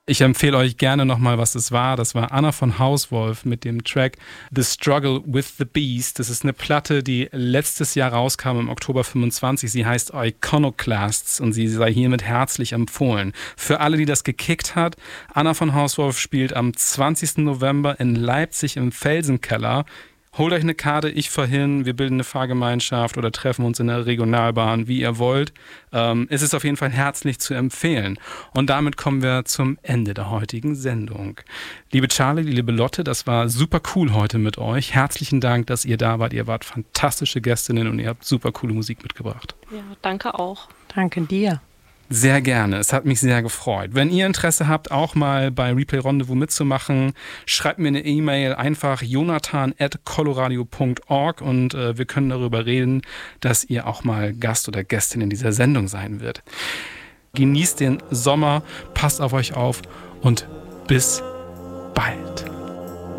Ich empfehle euch gerne nochmal, was es war. Das war Anna von Hauswolf mit dem Track The Struggle with the Beast. Das ist eine Platte, die letztes Jahr rauskam im Oktober 25. Sie heißt Iconoclasts und sie sei hiermit herzlich empfohlen. Für alle, die das gekickt hat, Anna von Hauswolf spielt am 20. November in Leipzig im Felsenkeller. Holt euch eine Karte, ich fahr hin, wir bilden eine Fahrgemeinschaft oder treffen uns in der Regionalbahn, wie ihr wollt. Es ist auf jeden Fall herzlich zu empfehlen. Und damit kommen wir zum Ende der heutigen Sendung. Liebe Charlie, liebe Lotte, das war super cool heute mit euch. Herzlichen Dank, dass ihr da wart. Ihr wart fantastische Gästinnen und ihr habt super coole Musik mitgebracht. Ja, danke auch. Danke dir. Sehr gerne, es hat mich sehr gefreut. Wenn ihr Interesse habt, auch mal bei Replay Rendezvous mitzumachen, schreibt mir eine E-Mail, einfach jonathan@coloradio.org und wir können darüber reden, dass ihr auch mal Gast oder Gästin in dieser Sendung sein wird. Genießt den Sommer, passt auf euch auf und bis bald.